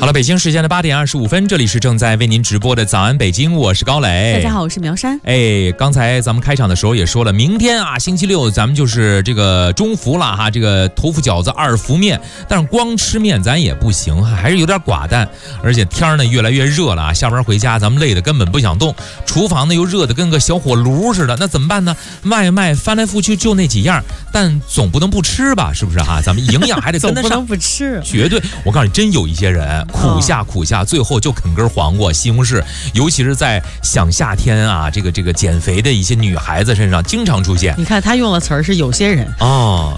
了，北京时间的8点25分，这里是正在为您直播的早安北京，我是高磊。 大家好，我是苗山。 刚才咱们开场的时候也说了，明天啊，星期六咱们就是这个中伏了哈，这个头伏饺子二伏面，但是光吃面咱也不行，还是有点寡淡，而且天呢越来越热了啊，下班回家咱们累得根本不想动，厨房呢又热得跟个小火炉似的，那怎么办呢？外卖翻来覆去就那几样，但总不能不吃吧，是不是哈？咱们营养还得跟得上， 总不能不吃， 绝对。我告诉你，真有一些人苦下，最后就啃根黄瓜、西红柿，尤其是在想夏天啊，这个减肥的一些女孩子身上经常出现。 你看他用的词儿是有些人哦。